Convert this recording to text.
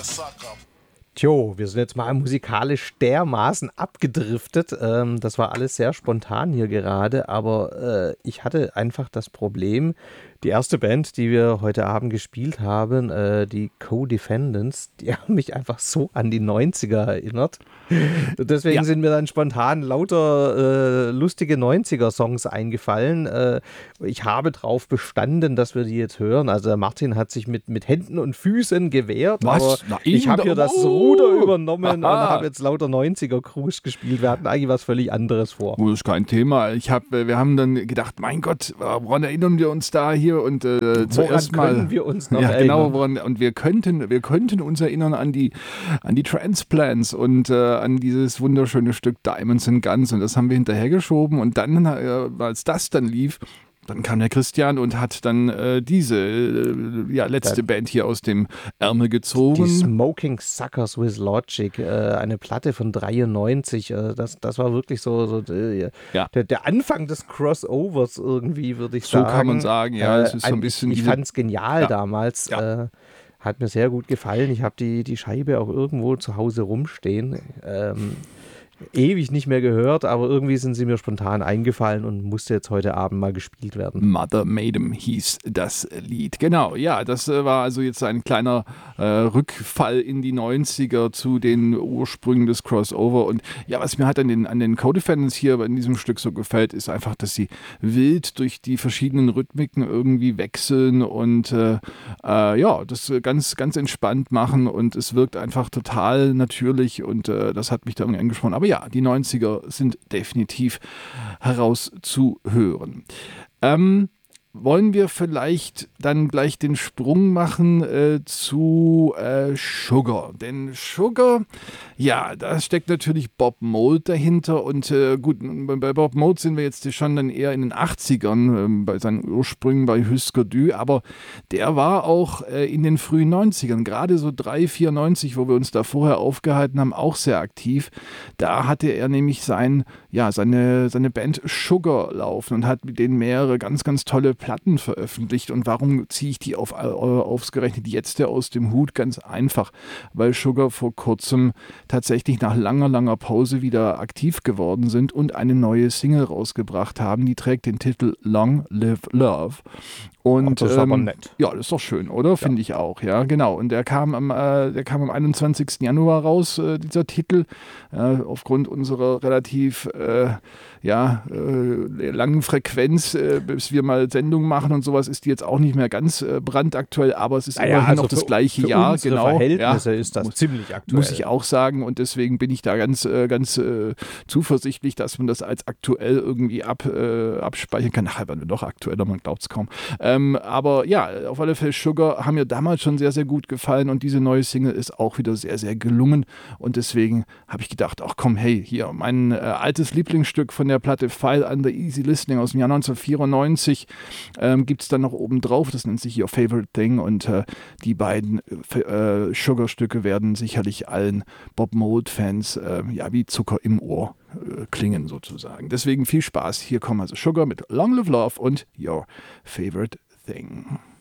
Tjo, wir sind jetzt mal musikalisch dermaßen abgedriftet. Das war alles sehr spontan hier gerade, aber ich hatte einfach das Problem, die erste Band, die wir heute Abend gespielt haben, die Co-Defendants, die haben mich einfach so an die 90er erinnert. Deswegen sind mir dann spontan lauter lustige 90er-Songs eingefallen. Ich habe darauf bestanden, dass wir die jetzt hören. Also der Martin hat sich mit Händen und Füßen gewehrt, aber ich habe hier das Ruder übernommen und habe jetzt lauter 90er-Cruise gespielt. Wir hatten eigentlich was völlig anderes vor. Das ist kein Thema. Wir haben dann gedacht, mein Gott, woran erinnern wir uns da hier? Und zuerst mal können wir uns noch erinnern? Genau, und wir könnten uns erinnern an die Transplants und an dieses wunderschöne Stück Diamonds and Guns, und das haben wir hinterhergeschoben, und dann, als das dann lief, dann kam der Christian und hat dann diese letzte Band hier aus dem Ärmel gezogen. Die Smoking Suckers with Logic, eine Platte von 93. Das war wirklich so der Anfang des Crossovers irgendwie, würde ich sagen. So kann man sagen, ja. Es ist so ein bisschen ich fand es genial damals. Ja. Hat mir sehr gut gefallen. Ich habe die Scheibe auch irgendwo zu Hause rumstehen. Ewig nicht mehr gehört, aber irgendwie sind sie mir spontan eingefallen und musste jetzt heute Abend mal gespielt werden. Mother Made 'Em hieß das Lied. Genau, ja, das war also jetzt ein kleiner Rückfall in die 90er zu den Ursprüngen des Crossover. Und ja, was mir halt an den Co-Defendants hier in diesem Stück so gefällt, ist einfach, dass sie wild durch die verschiedenen Rhythmiken irgendwie wechseln und das ganz, ganz entspannt machen, und es wirkt einfach total natürlich, und das hat mich da irgendwie angesprochen. Aber ja, die 90er sind definitiv herauszuhören. Wollen wir vielleicht dann gleich den Sprung machen zu Sugar? Denn Sugar, ja, da steckt natürlich Bob Mould dahinter, und gut, bei Bob Mould sind wir jetzt schon dann eher in den 80ern, bei seinen Ursprüngen bei Husker Du, aber der war auch in den frühen 90ern, gerade so 94, wo wir uns da vorher aufgehalten haben, auch sehr aktiv. Da hatte er nämlich seine Band Sugar laufen und hat mit denen mehrere ganz, ganz tolle Platten veröffentlicht. Und warum ziehe ich die ausgerechnet jetzt aus dem Hut? Ganz einfach, weil Sugar vor kurzem tatsächlich nach langer, langer Pause wieder aktiv geworden sind und eine neue Single rausgebracht haben. Die trägt den Titel Long Live Love. Und das ist aber nett. Ja, das ist doch schön, oder? Finde ich auch, ja, genau. Und der kam am 21. Januar raus, dieser Titel, aufgrund unserer relativ langen Frequenz, bis wir mal Sendungen machen und sowas, ist die jetzt auch nicht mehr ganz brandaktuell, aber es ist immerhin noch das gleiche Jahr. Für genau. Verhältnisse ist das ziemlich aktuell. Muss ich auch sagen, und deswegen bin ich da ganz zuversichtlich, dass man das als aktuell irgendwie abspeichern kann. Nachher werden wir doch aktueller, man glaubt es kaum. Aber ja, auf alle Fälle Sugar haben mir damals schon sehr, sehr gut gefallen, und diese neue Single ist auch wieder sehr, sehr gelungen, und deswegen habe ich gedacht, ach komm, hey, hier mein altes Lieblingsstück von der Platte File Under Easy Listening aus dem Jahr 1994 gibt es dann noch oben drauf, das nennt sich Your Favorite Thing, und die beiden Sugar-Stücke werden sicherlich allen Bob Mould-Fans wie Zucker im Ohr klingen sozusagen. Deswegen viel Spaß, hier kommen also Sugar mit Long Live Love und Your Favorite Thing.